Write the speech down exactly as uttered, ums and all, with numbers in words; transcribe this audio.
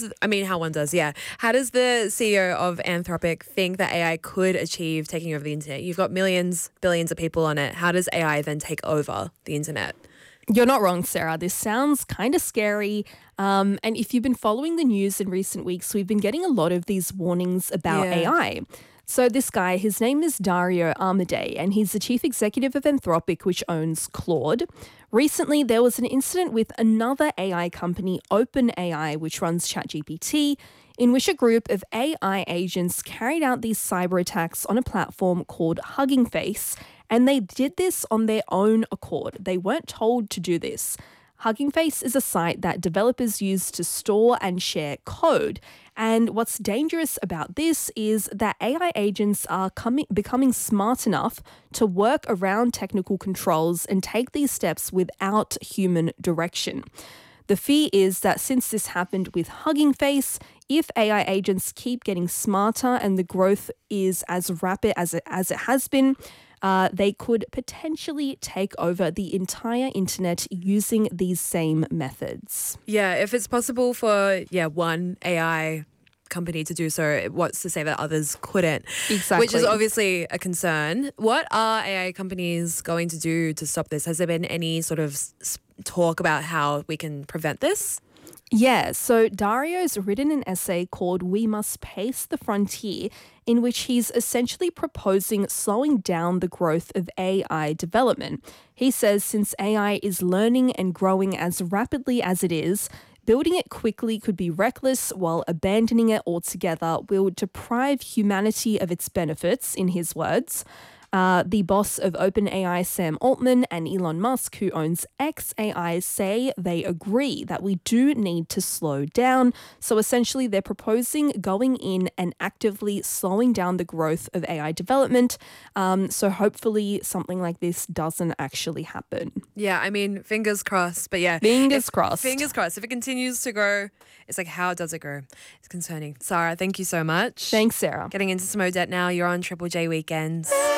does, I mean, how one does, yeah. How does the C E O of Anthropic think that A I could achieve taking over the internet? You've got millions, billions of people on it. How does A I then take over the internet? You're not wrong, Sarah. This sounds kind of scary. Um, and if you've been following the news in recent weeks, we've been getting a lot of these warnings about Yeah. A I. So this guy, his name is Dario Amodei, and he's the chief executive of Anthropic, which owns Claude. Recently, there was an incident with another A I company, OpenAI, which runs ChatGPT, in which a group of A I agents carried out these cyber attacks on a platform called Hugging Face, and they did this on their own accord. They weren't told to do this. Hugging Face is a site that developers use to store and share code. And what's dangerous about this is that A I agents are coming, becoming smart enough to work around technical controls and take these steps without human direction. The fear is that since this happened with Hugging Face, if A I agents keep getting smarter and the growth is as rapid as it, as it has been, uh, they could potentially take over the entire internet using these same methods. Yeah, if it's possible for, yeah, one A I company to do so, what's to say that others couldn't? Exactly. Which is obviously a concern. What are A I companies going to do to stop this? Has there been any sort of s- talk about how we can prevent this? Yeah, so Dario's written an essay called We Must Pace the Frontier, in which he's essentially proposing slowing down the growth of A I development. He says since A I is learning and growing as rapidly as it is, building it quickly could be reckless, while abandoning it altogether will deprive humanity of its benefits, in his words. Uh, the boss of OpenAI, Sam Altman, and Elon Musk, who owns xAI, say they agree that we do need to slow down. So essentially, they're proposing going in and actively slowing down the growth of A I development. Um, so hopefully something like this doesn't actually happen. Yeah, I mean, fingers crossed. But yeah, Fingers if- crossed. Fingers crossed. If it continues to grow, it's like, how does it grow? It's concerning. Sarah, thank you so much. Thanks, Sarah. Getting into some Odette now. You're on Triple J Weekends.